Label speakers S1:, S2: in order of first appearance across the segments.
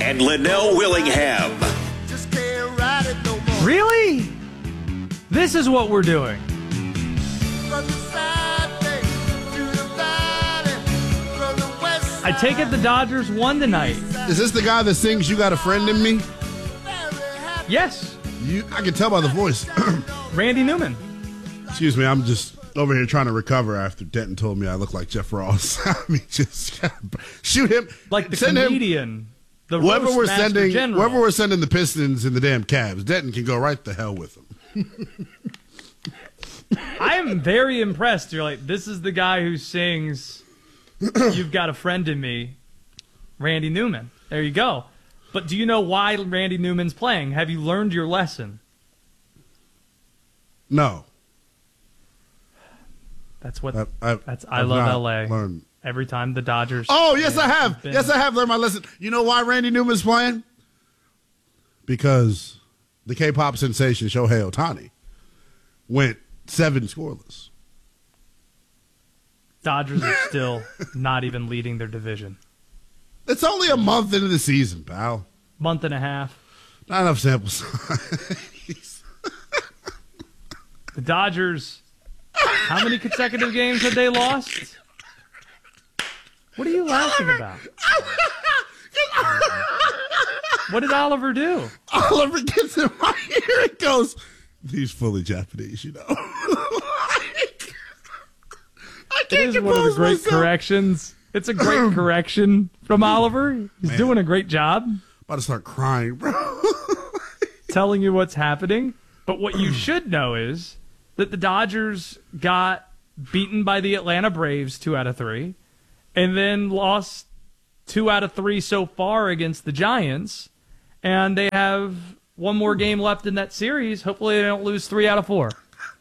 S1: and Linnell Willingham.
S2: Really? This is what we're doing. I take it the Dodgers won tonight.
S3: Is this the guy that sings "You Got a Friend in Me"?
S2: Yes.
S3: I can tell by the voice.
S2: Randy Newman.
S3: Excuse me, I'm just over here trying to recover after Denton told me I look like Jeff Ross. I mean, just shoot him.
S2: Like the
S3: send
S2: comedian. The
S3: whoever we're sending,
S2: general.
S3: whoever we're sending the Pistons and the damn Cavs, Denton can go right the hell with them.
S2: I am very impressed. You're like, this is the guy who sings "You've Got a Friend in Me," Randy Newman. There you go. But do you know why Randy Newman's playing? Have you learned your lesson?
S3: No.
S2: That's what.
S3: I've
S2: I love LA.
S3: Learned.
S2: Every time the Dodgers.
S3: Oh, yes, I have. Yes, I have learned my lesson. You know why Randy Newman's playing? Because the K-pop sensation Shohei Ohtani went 7 scoreless.
S2: Dodgers are still not even leading their division.
S3: It's only a month into the season, pal.
S2: Month and a half.
S3: Not enough sample size.
S2: The Dodgers, how many consecutive games have they lost? What are you laughing about? What did Oliver do?
S3: Oliver gets in my ear and goes, he's fully Japanese, you know. I
S2: It is one of the great corrections. It's a great correction from Oliver. He's doing a great job.
S3: About to start crying, bro.
S2: Telling you what's happening. But what you should know is that the Dodgers got beaten by the Atlanta Braves 2 out of 3, and then lost 2 out of 3 so far against the Giants, and they have one more game left in that series. Hopefully they don't lose 3 out of 4.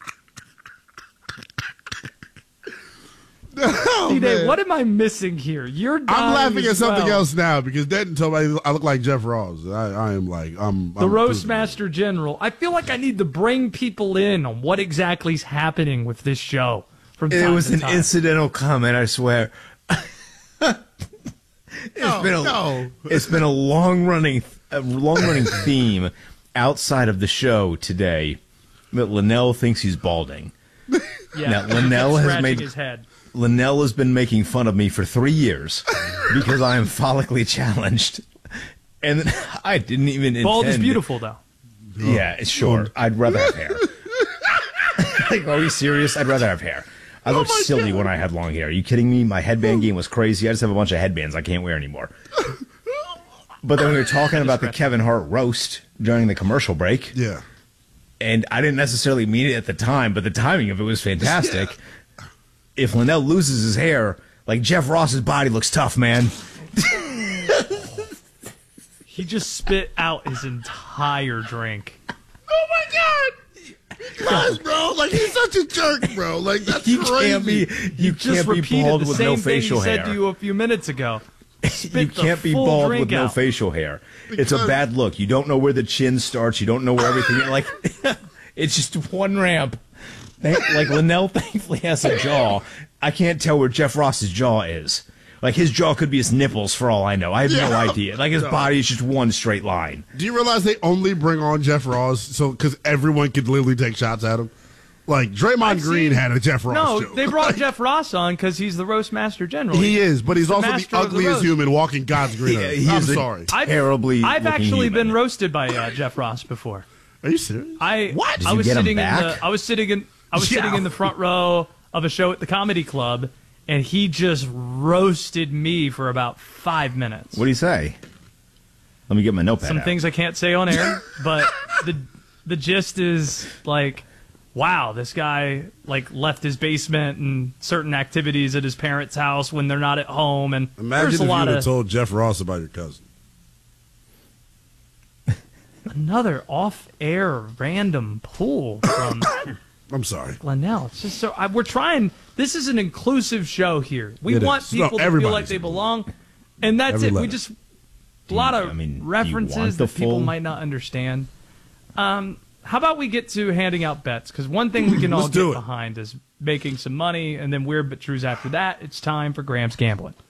S3: Oh,
S2: D-Day, what am I missing here? You're dying.
S3: I'm laughing at
S2: as
S3: something
S2: well.
S3: else now because Denton told me I look like Jeff Ross. I am like, I'm
S2: The Roastmaster General. I feel like I need to bring people in on what exactly is happening with this show. From time
S4: It was
S2: to
S4: an
S2: time.
S4: incidental comment, I swear. It's been a long-running theme outside of the show today that Linnell thinks he's balding.
S2: Yeah,
S4: Now, Linnell has
S2: scratching
S4: made
S2: his head.
S4: Linnell has been making fun of me for 3 years because I am follically challenged, and I didn't even.
S2: Bald is
S4: intend-
S2: beautiful, though.
S4: Yeah, it's short. I'd rather have hair. Like, are we serious? I'd rather have hair. I looked silly when I had long hair. Are you kidding me? My headband game was crazy. I just have a bunch of headbands I can't wear anymore. But then we were talking about the Kevin Hart roast during the commercial break.
S3: Yeah.
S4: And I didn't necessarily mean it at the time, but the timing of it was fantastic. Yeah. If Linnell loses his hair, like Jeff Ross's body looks tough, man.
S2: He just spit out his entire drink.
S3: Oh my God! Yes, bro. Like he's such a jerk, bro. Like that's
S4: you
S3: crazy.
S4: You
S2: just
S4: can't be
S2: repeated
S4: bald
S2: the
S4: with
S2: same
S4: no
S2: thing
S4: facial
S2: he said
S4: hair.
S2: to you a few minutes ago.
S4: You can't be bald with no
S2: out.
S4: facial hair. It's a bad look. You don't know where the chin starts. You don't know where everything. Like, it's just one ramp. Like Linnell thankfully has a jaw. I can't tell where Jeff Ross's jaw is. Like his jaw could be his nipples for all I know. I have no idea. Like his body is just one straight line.
S3: Do you realize they only bring on Jeff Ross so because everyone could literally take shots at him? Like Draymond Green had a Jeff Ross
S2: No,
S3: joke.
S2: they brought Jeff Ross on because he's the Roastmaster General.
S3: He is, but he's also the
S2: master of the
S3: ugliest
S2: roast.
S3: human walking God's green earth. I'm sorry.
S2: I've actually
S4: human.
S2: been roasted by Jeff Ross before.
S3: Are you serious?
S2: What?
S4: Did
S2: I
S4: you
S2: was
S4: get him
S2: sitting
S4: back?
S2: I was sitting in the front row of a show at the comedy club, and he just roasted me for about 5 minutes.
S4: What do you say? Let me get my notepad
S2: Some
S4: out.
S2: things I can't say on air, but the gist is like, wow, this guy like left his basement and certain activities at his parents' house when they're not at home, and
S3: Imagine
S2: there's
S3: if
S2: a lot
S3: you had
S2: of
S3: told Jeff Ross about your cousin.
S2: another off-air random pull from
S3: I'm sorry.
S2: Linnell. It's just so we're trying. This is an inclusive show here. We
S3: It
S2: want
S3: is.
S2: people
S3: No,
S2: to feel
S3: everybody's
S2: like they belong, and that's
S3: Every
S2: it. We
S3: letter.
S2: just a lot of
S4: do you want
S2: references
S4: the
S2: that people
S4: full-
S2: might not understand. How about we get to handing out bets? Because one thing we can all
S3: Let's do
S2: get
S3: it.
S2: behind is making some money, and then Weird But Trues after that. It's time for Graham's Gambling.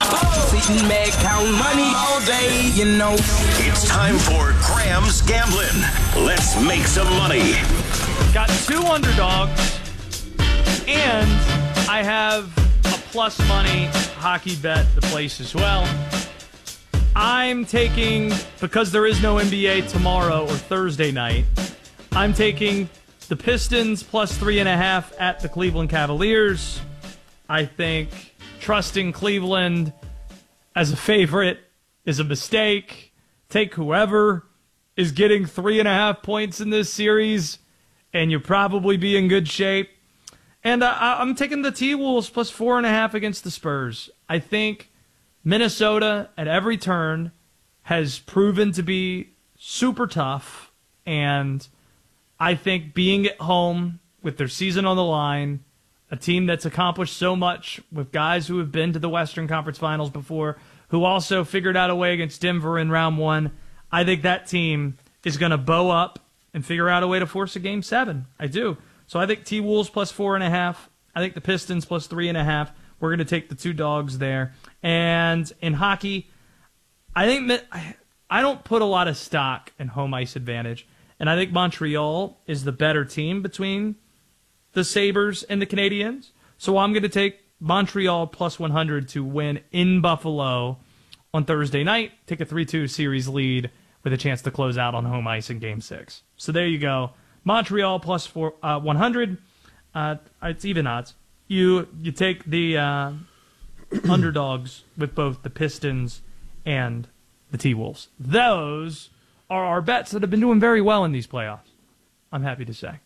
S5: Sitting back, count money all day, you know.
S1: It's time for Graham's Gambling. Let's make some money.
S2: Got 2 underdogs, and I have a plus money hockey bet to place as well. I'm taking, because there is no NBA tomorrow or Thursday night, I'm taking the Pistons plus 3.5 at the Cleveland Cavaliers. I think trusting Cleveland as a favorite is a mistake. Take whoever is getting 3.5 points in this series, and you'll probably be in good shape. And I'm taking the T-Wolves plus 4.5 against the Spurs. I think Minnesota at every turn has proven to be super tough, and I think being at home with their season on the line, a team that's accomplished so much with guys who have been to the Western Conference Finals before, who also figured out a way against Denver in round 1, I think that team is going to bow up and figure out a way to force a Game 7. I do. So I think T-Wolves plus 4.5. I think the Pistons plus 3.5. We're going to take the 2 dogs there. And in hockey, I think I don't put a lot of stock in home ice advantage. And I think Montreal is the better team between the Sabres and the Canadiens. So I'm going to take Montreal plus 100 to win in Buffalo on Thursday night. Take a 3-2 series lead with a chance to close out on home ice in Game 6. So there you go. Montreal plus 100. It's even odds. You take the underdogs with both the Pistons and the T-Wolves. Those are our bets that have been doing very well in these playoffs, I'm happy to say.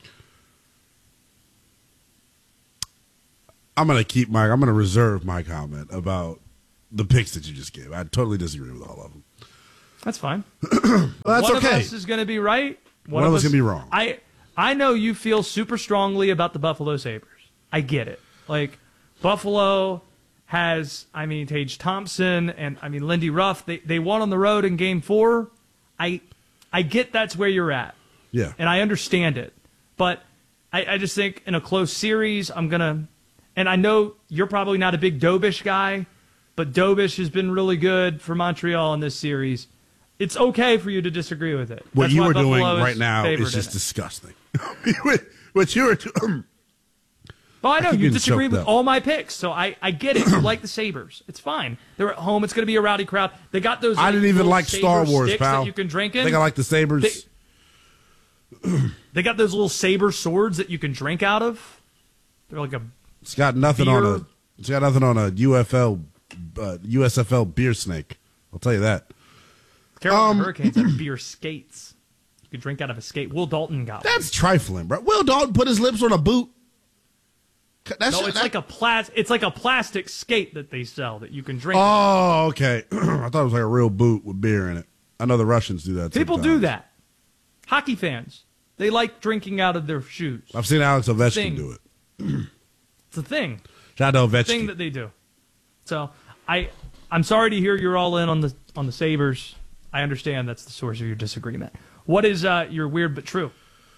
S3: I'm going to reserve my comment about the picks that you just gave. I totally disagree with all of them.
S2: That's fine.
S3: Well, that's
S2: one
S3: okay.
S2: of us is going to be right.
S3: One of us is going to be wrong.
S2: I know you feel super strongly about the Buffalo Sabres. I get it. Like, Buffalo has, Tage Thompson and, Lindy Ruff. They won on the road in Game 4. I get that's where you're at.
S3: Yeah.
S2: And I understand it. But I just think in a close series, I'm going to, and I know you're probably not a big Dobish guy, but Dobish has been really good for Montreal in this series. It's okay for you to disagree with it.
S3: What
S2: That's
S3: you
S2: why
S3: are doing
S2: Buffalo
S3: right now
S2: favored
S3: is just
S2: in it.
S3: disgusting. What you are
S2: Well, I know
S3: keep
S2: you
S3: getting
S2: disagree
S3: choked
S2: with
S3: up.
S2: all my picks, so I get it. You like the Sabres. It's fine. They're at home. It's going to be a rowdy crowd. They got those.
S3: I didn't even
S2: little
S3: like
S2: Sabre
S3: Star Wars,
S2: sticks
S3: pal.
S2: that you can drink in.
S3: I think I like the Sabres.
S2: They got those little saber swords that you can drink out of. They're like a.
S3: It's got nothing
S2: beer.
S3: on a. It's got nothing on a USFL beer snake. I'll tell you that.
S2: Carolina Hurricanes have beer skates. You can drink out of a skate. Will Dalton got one.
S3: That's trifling, bro. Will Dalton put his lips on a boot?
S2: No, it's like a plastic skate that they sell that you can drink.
S3: Oh, okay. I thought it was like a real boot with beer in it. I know the Russians do that.
S2: People
S3: sometimes.
S2: do that. Hockey fans, they like drinking out of their shoes.
S3: I've seen Alex
S2: Thing.
S3: Ovechkin do it.
S2: It's a thing.
S3: Shout out to Ovechkin.
S2: Thing that they do. So I'm sorry to hear you're all in on the Sabres. I understand that's the source of your disagreement. What is your weird but true?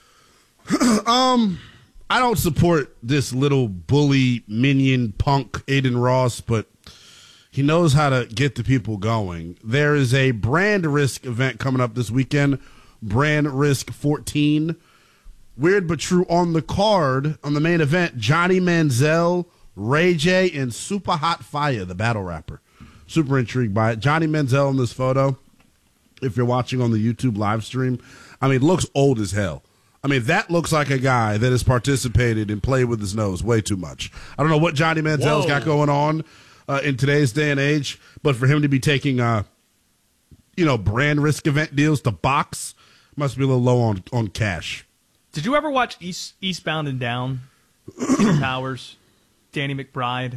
S3: I don't support this little bully minion punk Aiden Ross, but he knows how to get the people going. There is a Brand Risk event coming up this weekend, Brand Risk 14. Weird but true on the card, on the main event, Johnny Manziel, Ray J, and Super Hot Fire, the battle rapper. Super intrigued by it. Johnny Manziel in this photo, if you're watching on the YouTube live stream, looks old as hell. That looks like a guy that has participated and played with his nose way too much. I don't know what Johnny Manziel's got going on in today's day and age, but for him to be taking, Brand Risk event deals to box must be a little low on cash.
S2: Did you ever watch Eastbound and Down? Peter Powers, Danny McBride.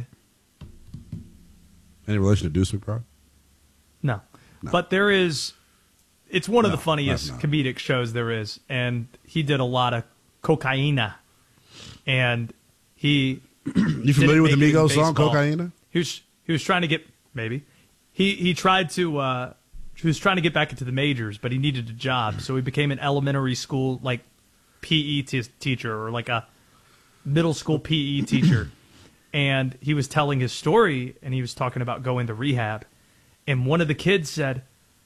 S3: Any relation to Deuce McBride?
S2: No. But there is. It's one of the funniest comedic shows there is, and he did a lot of cocaina, and he.
S3: You familiar with the Migos song "Cocaina"?
S2: He was trying to get he tried to he was trying to get back into the majors, but he needed a job, so he became an elementary school PE teacher or like a middle school PE teacher, and he was telling his story, and he was talking about going to rehab, and one of the kids said,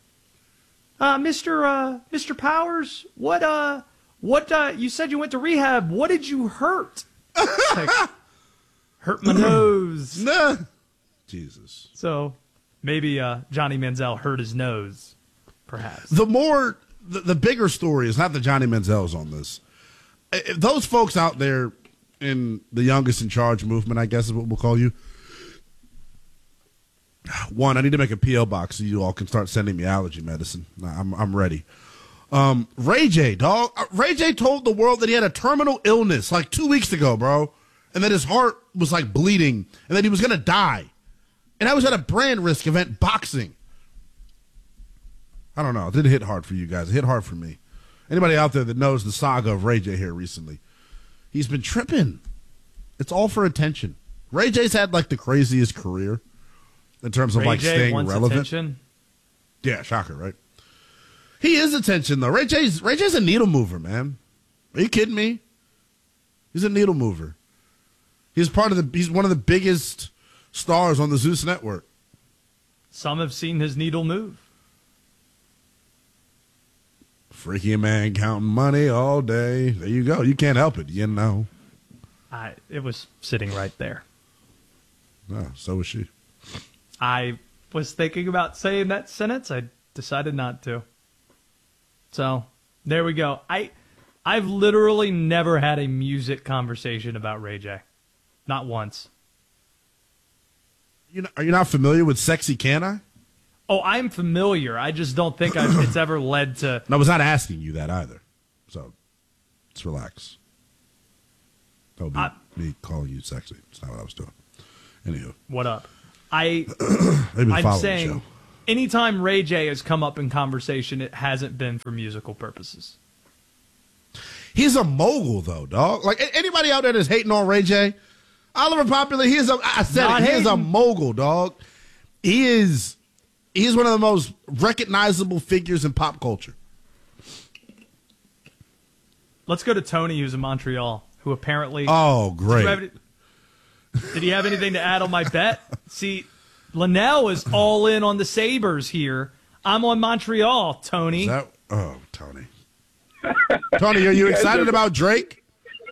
S2: Mr. Powers, what you said you went to rehab. What did you hurt? Like, hurt my nose.
S3: Nah. Jesus.
S2: So maybe Johnny Manziel hurt his nose, perhaps.
S3: The bigger story is not that Johnny Manziel's on this. Those folks out there in the youngest in charge movement, I guess is what we'll call you. One, I need to make a P.O. box so you all can start sending me allergy medicine. I'm ready. Ray J, dog. Ray J told the world that he had a terminal illness like 2 weeks ago, bro, and that his heart was like bleeding and that he was going to die. And I was at a brand risk event, boxing. I don't know. It didn't hit hard for you guys. It hit hard for me. Anybody out there that knows the saga of Ray J here recently, he's been tripping. It's all for attention. Ray J's had like the craziest career in terms of
S2: Ray
S3: like
S2: J
S3: staying
S2: wants
S3: relevant.
S2: attention.
S3: Yeah, shocker, right? He is attention though. Ray J's a needle mover, man. Are you kidding me? He's a needle mover. He's one of the biggest stars on the Zeus network.
S2: Some have seen his needle move.
S3: Freaky man counting money all day. There you go. You can't help it, you know.
S2: It was sitting right there.
S3: No, so was she.
S2: I was thinking about saying that sentence. I decided not to. So there we go. I've literally never had a music conversation about Ray J. Not once.
S3: Are you not familiar with Sexy Can I?
S2: Oh, I'm familiar. I just don't think it's ever led to...
S3: No, I was not asking you that either. So, let's relax. That would be me calling you sexy. It's not what I was doing. Anywho.
S2: What up?
S3: Maybe
S2: I'm saying, anytime Ray J has come up in conversation, it hasn't been for musical purposes.
S3: He's a mogul, though, dog. Like, anybody out there that's hating on Ray J, Oliver Popular, he is a mogul, dog. He's one of the most recognizable figures in pop culture.
S2: Let's go to Tony, who's in Montreal, who apparently...
S3: Oh, great.
S2: Did he have anything to add on my bet? See, Linnell is all in on the Sabres here. I'm on Montreal, Tony.
S3: Tony. Tony, are you excited about Drake?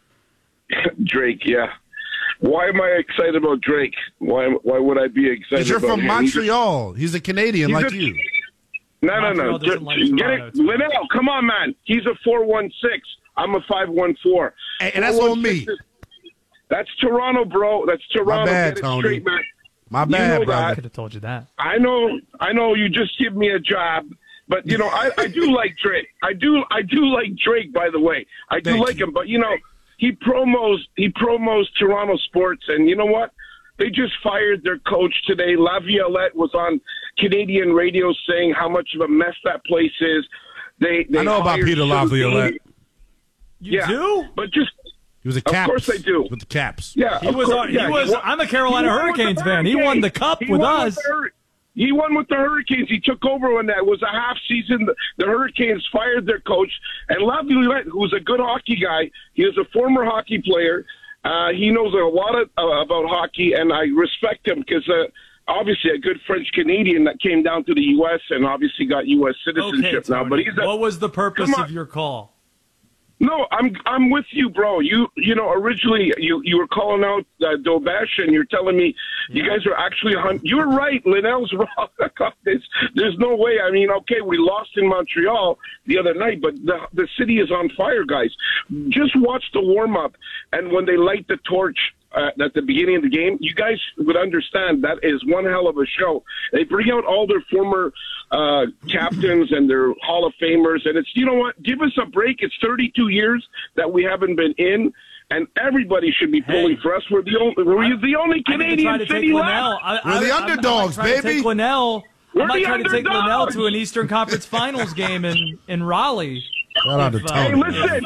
S6: Drake, yeah. Why am I excited about Drake? Why would I be excited about him?
S3: Because you're from Montreal. He's a Canadian like you.
S6: No. Get it. Linnell, come on, man. He's a 4-1-6. I'm a 5-1-4.
S3: And that's on me.
S6: That's Toronto, bro. That's Toronto.
S3: My bad,
S6: Get it
S3: Tony.
S6: straight, man.
S3: My bad, brother.
S2: I could have told you that.
S6: I know. You just give me a job, but I do like Drake. I do like Drake. By the way, I do like him, but he promos Toronto sports, and you know what? They just fired their coach today. Laviolette was on Canadian radio saying how much of a mess that place is. They
S3: I know about Peter Laviolette.
S2: You do?
S6: But just
S3: he was a Caps.
S6: Of course they do.
S3: With the Caps.
S6: Yeah,
S2: he was. I'm a Carolina Hurricanes fan. He won the cup with us.
S6: He won with the Hurricanes. He took over when that was a half season. The Hurricanes fired their coach. And Laviolette, who's a good hockey guy, he is a former hockey player. He knows a lot about hockey, and I respect him because obviously a good French-Canadian that came down to the U.S. and obviously got U.S. citizenship now. But what
S2: was the purpose of your call?
S6: No, I'm with you, bro. You originally you were calling out Dobesh, and you're telling me you guys are actually you're right. Linnell's wrong. There's no way. I mean, okay, we lost in Montreal the other night, but the city is on fire, guys. Just watch the warm up, and when they light the torch at the beginning of the game, you guys would understand that is one hell of a show. They bring out all their former captains and their Hall of Famers, and it's, you know what, give us a break. It's 32 years that we haven't been in, and everybody should be pulling for us. We're the only Canadian city left.
S3: We're the underdogs, baby.
S2: I might try to take Linnell to an Eastern Conference Finals game in Raleigh.
S6: Hey, listen,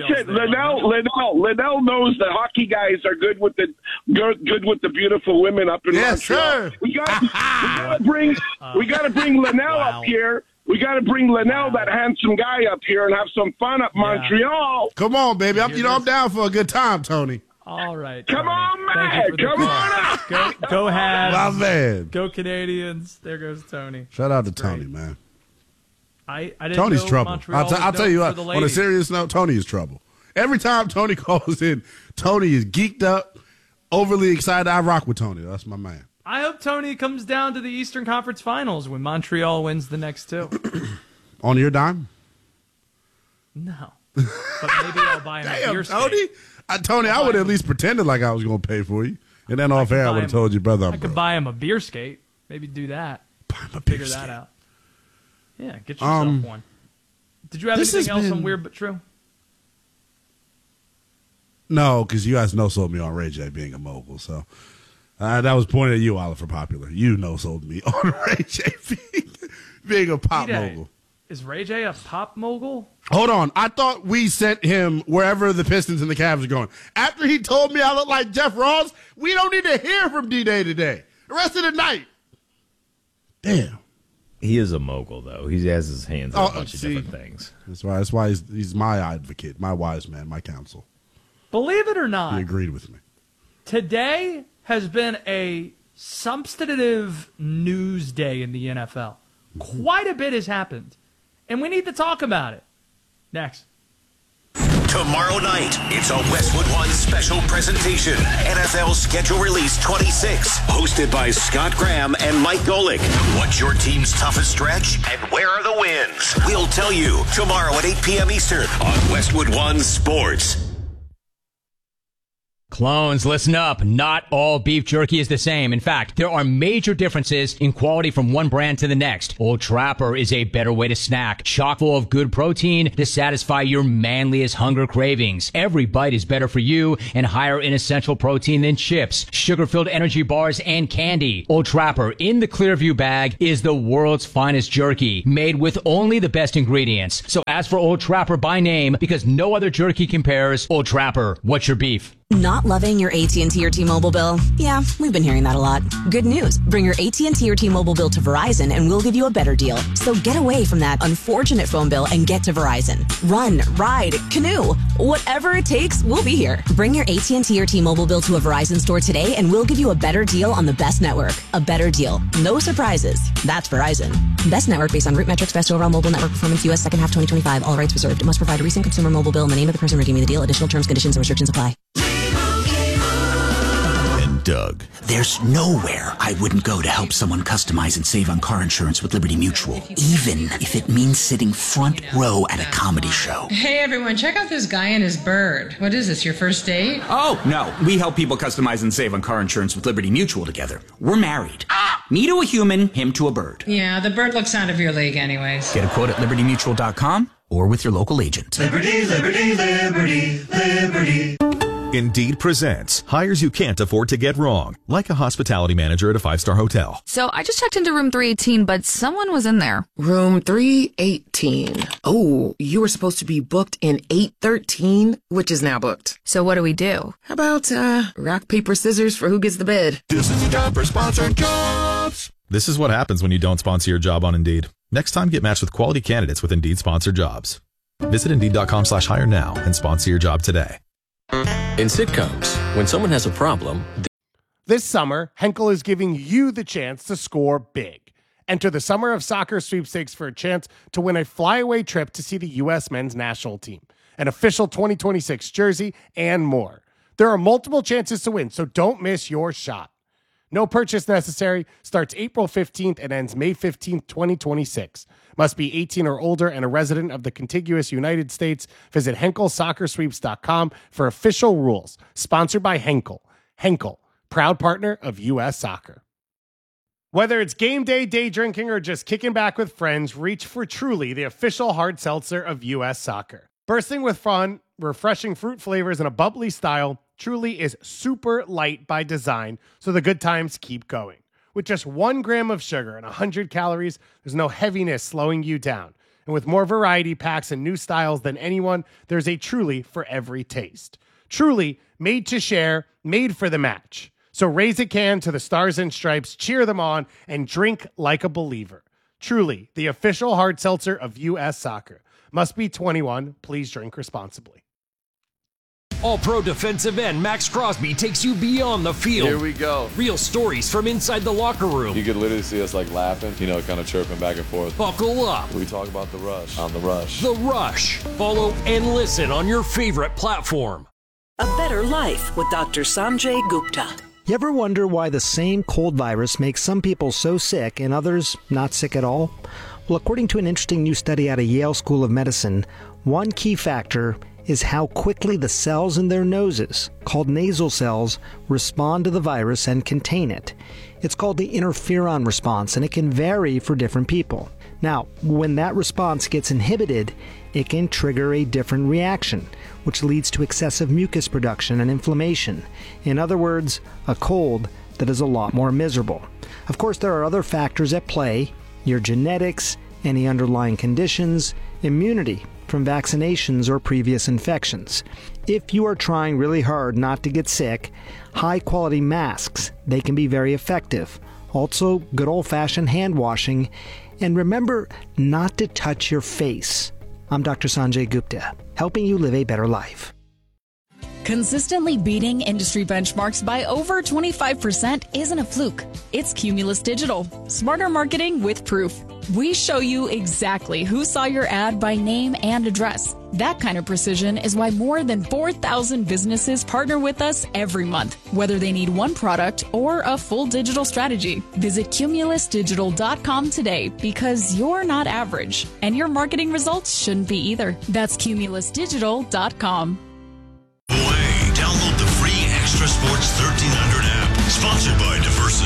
S6: Linnell knows that hockey guys are good with the beautiful women up in Montreal.
S3: Sir.
S6: We gotta bring Linnell up here. We got to bring Linnell, that handsome guy, up here and have some fun at Montreal.
S3: Come on, baby. I'm down for a good time, Tony.
S2: All right.
S6: Come
S2: Tony.
S6: on,
S2: Thank you
S6: man.
S2: for the
S6: Come
S2: call.
S6: on up.
S2: Go Habs.
S3: My man.
S2: Go Canadians. There goes Tony.
S3: Shout out to
S2: That's great.
S3: Tony, man.
S2: I didn't
S3: Tony's
S2: know
S3: trouble.
S2: Montreal was
S3: I'll tell you
S2: known
S3: what,
S2: for the
S3: on a
S2: ladies.
S3: serious note, Tony is trouble. Every time Tony calls in, Tony is geeked up, overly excited. I rock with Tony. That's my man.
S2: I hope Tony comes down to the Eastern Conference Finals when Montreal wins the next two.
S3: On your dime?
S2: No. But maybe I'll buy him a beer
S3: Damn, Tony.
S2: skate.
S3: Tony, I would at least pretended like I was going to pay for you. And then off air, I
S2: buy
S3: would have
S2: him-
S3: told you, brother, I'm
S2: I could
S3: broke.
S2: buy him a beer skate. Maybe do that.
S3: Buy him a beer
S2: Figure that
S3: skate.
S2: out. Yeah, get yourself one. Did you have
S3: this
S2: anything
S3: has
S2: else on
S3: been-
S2: Weird But True?
S3: No, because you guys no-sold me on Ray J being a mogul. So that was pointed at you, Oliver Popular. You no-sold me on Ray J being a pop
S2: DJ,
S3: mogul.
S2: is Ray J a pop mogul?
S3: Hold on. I thought we sent him wherever the Pistons and the Cavs are going. After he told me I look like Jeff Ross, we don't need to hear from D-Day today. The rest of the night. Damn.
S4: He is a mogul, though. He has his hands on a bunch of
S3: see.
S4: different things.
S3: That's why he's my advocate, my wise man, my counsel.
S2: Believe it or
S3: He
S2: not,
S3: agreed with me.
S2: today has been a substantive news day in the NFL. Quite a bit has happened, and we need to talk about it. Next.
S1: Tomorrow night, it's a Westwood One special presentation. NFL Schedule Release 26. Hosted by Scott Graham and Mike Golick. What's your team's toughest stretch? And where are the wins? We'll tell you tomorrow at 8 p.m. Eastern on Westwood One Sports.
S7: Clones, listen up. Not all beef jerky is the same. In fact, there are major differences in quality from one brand to the next. Old Trapper is a better way to snack, chock full of good protein to satisfy your manliest hunger cravings. Every bite is better for you and higher in essential protein than chips, sugar-filled energy bars, and candy. Old Trapper in the Clearview bag is the world's finest jerky, made with only the best ingredients. So ask for Old Trapper by name because no other jerky compares. Old Trapper, what's your beef?
S8: Not loving your AT&T or T-Mobile bill? Yeah, we've been hearing that a lot. Good news. Bring your AT&T or T-Mobile bill to Verizon and we'll give you a better deal. So get away from that unfortunate phone bill and get to Verizon. Run, ride, canoe. Whatever it takes, we'll be here. Bring your AT&T or T-Mobile bill to a Verizon store today and we'll give you a better deal on the best network. A better deal. No surprises. That's Verizon. Best network based on root metrics, best overall mobile network performance, U.S. second half 2025. All rights reserved. It must provide a recent consumer mobile bill and the name of the person redeeming the deal. Additional terms, conditions, and restrictions apply.
S1: And Doug.
S9: There's nowhere I wouldn't go to help someone customize and save on car insurance with Liberty Mutual, even if it means sitting front row at a comedy show.
S10: Hey everyone, check out this guy and his bird. What is this, your first date?
S9: Oh, no. We help people customize and save on car insurance with Liberty Mutual together. We're married. Me to a human, him to a bird.
S10: Yeah, the bird looks out of your league anyways.
S9: Get a quote at libertymutual.com or with your local agent.
S11: Liberty, liberty, liberty, liberty.
S12: Indeed presents hires you can't afford to get wrong, like a hospitality manager at a 5-star hotel.
S13: So I just checked into room 318, but someone was in there.
S14: Room 318. Oh, you were supposed to be booked in 813, which is now booked.
S13: So what do we do?
S14: How about, rock, paper, scissors for who gets the bid?
S11: This is the job for sponsored jobs.
S12: This is what happens when you don't sponsor your job on Indeed. Next time, get matched with quality candidates with Indeed sponsored jobs. Visit Indeed.com/hire now and sponsor your job today.
S15: In sitcoms, when someone has a problem...
S16: This summer, Henkel is giving you the chance to score big. Enter the Summer of Soccer sweepstakes for a chance to win a flyaway trip to see the U.S. men's national team, an official 2026 jersey, and more. There are multiple chances to win, so don't miss your shot. No purchase necessary, starts April 15th and ends May 15th, 2026. Must be 18 or older and a resident of the contiguous United States. Visit HenkelSoccerSweeps.com for official rules. Sponsored by Henkel. Henkel, proud partner of U.S. Soccer. Whether it's game day, day drinking, or just kicking back with friends, reach for Truly, the official hard seltzer of U.S. Soccer. Bursting with fun, refreshing fruit flavors, and a bubbly style, Truly is super light by design, so the good times keep going. With just 1 gram of sugar and 100 calories, there's no heaviness slowing you down. And with more variety packs and new styles than anyone, there's a Truly for every taste. Truly, made to share, made for the match. So raise a can to the Stars and Stripes, cheer them on, and drink like a believer. Truly, the official hard seltzer of U.S. Soccer. Must be 21. Please drink responsibly.
S17: All-Pro defensive end Max Crosby takes you beyond the field.
S18: Here we go.
S17: Real stories from inside the locker room.
S18: You could literally see us laughing, kind of chirping back and forth.
S17: Buckle up.
S18: We talk about The Rush on The Rush.
S17: The Rush. Follow and listen on your favorite platform.
S19: A Better Life with Dr. Sanjay Gupta.
S20: You ever wonder why the same cold virus makes some people so sick and others not sick at all? Well, according to an interesting new study out of Yale School of Medicine, one key factor is how quickly the cells in their noses, called nasal cells, respond to the virus and contain it. It's called the interferon response, and it can vary for different people. Now, when that response gets inhibited, it can trigger a different reaction, which leads to excessive mucus production and inflammation. In other words, a cold that is a lot more miserable. Of course, there are other factors at play: your genetics, any underlying conditions, immunity from vaccinations or previous infections. If you are trying really hard not to get sick, high-quality masks, they can be very effective. Also, good old-fashioned hand washing. And remember not to touch your face. I'm Dr. Sanjay Gupta, helping you live a better life.
S21: Consistently beating industry benchmarks by over 25% isn't a fluke. It's Cumulus Digital. Smarter marketing with proof. We show you exactly who saw your ad by name and address. That kind of precision is why more than 4,000 businesses partner with us every month, whether they need one product or a full digital strategy. Visit cumulusdigital.com today, because you're not average, and your marketing results shouldn't be either. That's cumulusdigital.com.
S1: Download the free Extra Sports 1300 app, sponsored by